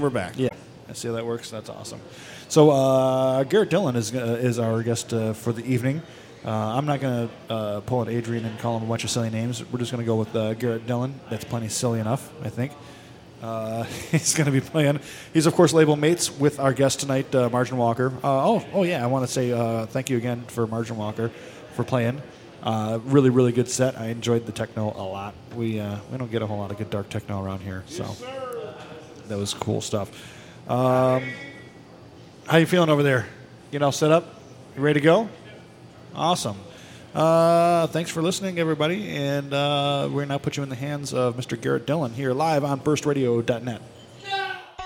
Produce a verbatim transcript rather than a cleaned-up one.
we're back. Yeah. I see how that works. That's awesome. So uh, Garrett Dillon is uh, is our guest uh, for the evening. Uh, I'm not going to uh, pull out Adrian and call him a bunch of silly names. We're just going to go with uh, Garrett Dillon. That's plenty silly enough, I think. Uh, he's going to be playing. He's, of course, label mates with our guest tonight, uh, Margin Walker. Uh, oh, oh yeah, I want to say uh, thank you again for Margin Walker for playing. Uh, really, really good set. I enjoyed the techno a lot. We uh, we don't get a whole lot of good dark techno around here, so that was cool stuff. Um, how you feeling over there? Get all set up? You ready to go? Awesome. Uh, thanks for listening, everybody, and uh, we're going to now put you in the hands of Mister Garrett Dillon here live on burst radio dot net.